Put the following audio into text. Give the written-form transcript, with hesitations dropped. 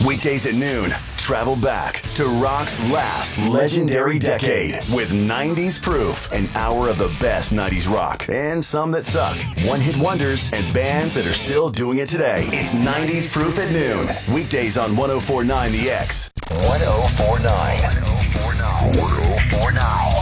Weekdays at noon, travel back to rock's last legendary decade with 90s Proof, an hour of the best 90s rock and some that sucked, one-hit wonders, and bands that are still doing it today. It's 90s Proof at noon, weekdays on 104.9 The X. 104.9. 104.9.